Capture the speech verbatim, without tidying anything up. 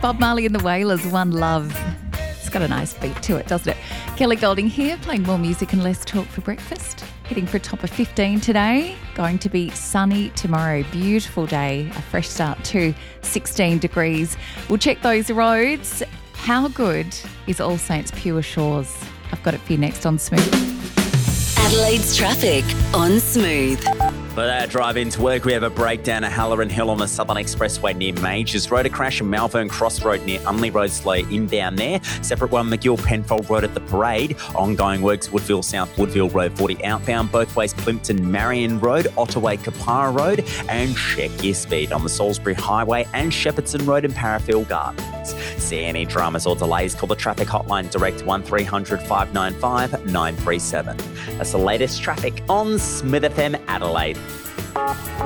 Bob Marley and the Wailers, One Love. It's got a nice beat to it, doesn't it? Kelly Golding here, playing more music and less talk for breakfast. Hitting for a top of fifteen today. Going to be sunny tomorrow. Beautiful day. A fresh start to sixteen degrees. We'll check those roads. How good is All Saints Pure Shores? I've got it for you next on Smooth. Adelaide's traffic on Smooth. For our drive into work, we have a breakdown at Halloran Hill on the Southern Expressway near Majors Road, a crash in Malvern Cross Road near Unley Road, slow inbound there. Separate one, McGill Penfold Road at the Parade. Ongoing works, Woodville South, Woodville Road forty outbound, both ways Plimpton Marion Road, Ottaway Kapara Road, and check your speed on the Salisbury Highway and Shepherdson Road in Parafield Gardens. See any dramas or delays, call the traffic hotline direct one three hundred five nine five nine three seven. That's the latest traffic on Smith F M Adelaide.